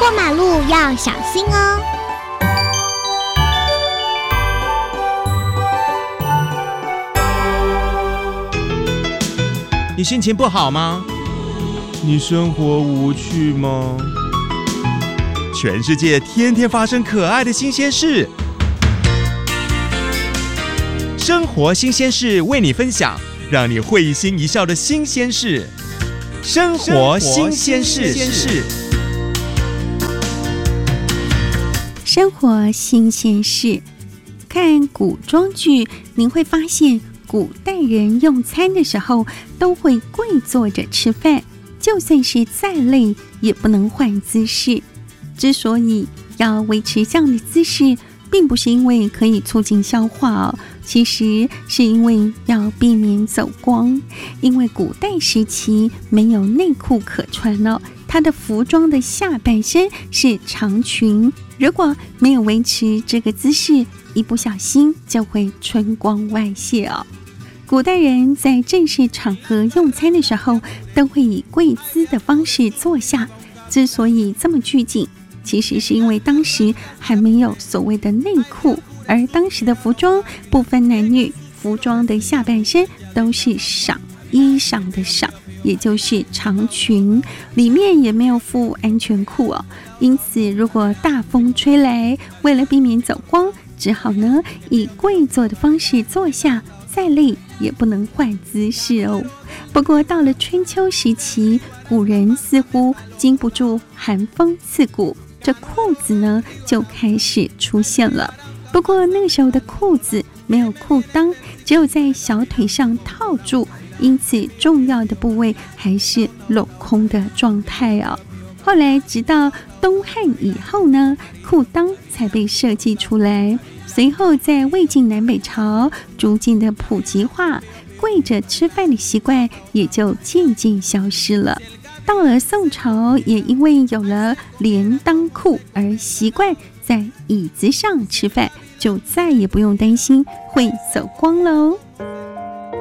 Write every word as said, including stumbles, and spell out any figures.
过马路要小心哦。 你心情不好吗？ 你生活无趣吗？ 全世界天天发生可爱的新鲜事，生活新鲜事为你分享，让你会心一笑的新鲜事。生活新鲜事， 生活新鲜事。看古装剧，您会发现古代人用餐的时候都会跪坐着吃饭，就算是再累也不能换姿势。之所以要维持这样的姿势，并不是因为可以促进消化哦，其实是因为要避免走光。因为古代时期没有内裤可穿哦，它的服装的下半身是长裙，如果没有维持这个姿势，一不小心就会春光外泄哦。古代人在正式场合用餐的时候，都会以跪姿的方式坐下。之所以这么拘谨，其实是因为当时还没有所谓的内裤，而当时的服装不分男女，服装的下半身都是裳，衣裳的裳，也就是长裙，里面也没有附安全裤哦。因此如果大风吹来，为了避免走光，只好呢以跪坐的方式坐下，再累也不能换姿势哦。不过到了春秋时期，古人似乎经不住寒风刺骨，这裤子呢就开始出现了。不过那个时候的裤子没有裤裆，只有在小腿上套住，因此重要的部位还是镂空的状态哦。后来直到东汉以后呢，裤裆才被设计出来，随后在魏晋南北朝逐渐的普及化，跪着吃饭的习惯也就渐渐消失了。到了宋朝，也因为有了连裆裤而习惯在椅子上吃饭，就再也不用担心会走光了哦。